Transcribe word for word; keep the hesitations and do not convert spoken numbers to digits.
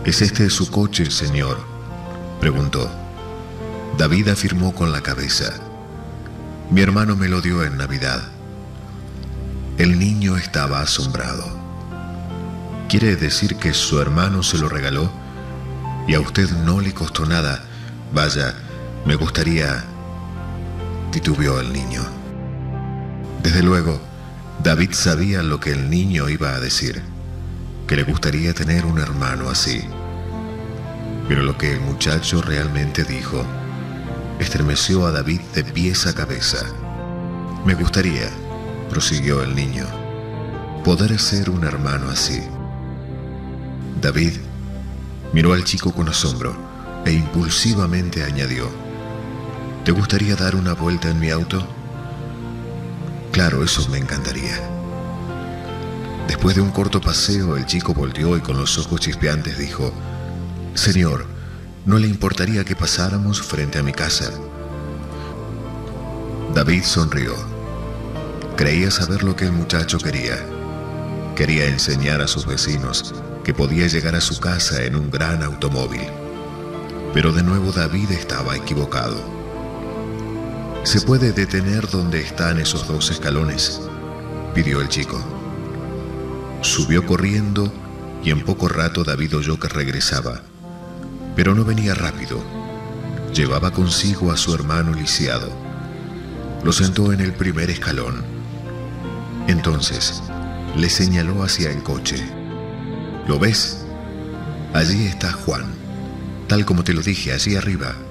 ¿Es este su coche, señor?, preguntó. David afirmó con la cabeza. Mi hermano me lo dio en Navidad. El niño estaba asombrado. ¿Quiere decir que su hermano se lo regaló y a usted no le costó nada? Vaya, me gustaría... titubeó el niño. Desde luego, David sabía lo que el niño iba a decir, que le gustaría tener un hermano así. Pero lo que el muchacho realmente dijo estremeció a David de pies a cabeza. Me gustaría, prosiguió el niño, poder ser un hermano así. David miró al chico con asombro e impulsivamente añadió: ¿te gustaría dar una vuelta en mi auto? Claro, eso me encantaría. Después de un corto paseo, el chico volteó y con los ojos chispeantes dijo: Señor, ¿no le importaría que pasáramos frente a mi casa? David sonrió. Creía saber lo que el muchacho quería. Quería enseñar a sus vecinos que podía llegar a su casa en un gran automóvil. Pero de nuevo David estaba equivocado. ¿Se puede detener donde están esos dos escalones?, pidió el chico. Subió corriendo y en poco rato David oyó que regresaba. Pero no venía rápido. Llevaba consigo a su hermano lisiado. Lo sentó en el primer escalón. Entonces le señaló hacia el coche. ¿Lo ves? Allí está Juan, tal como te lo dije, allí arriba.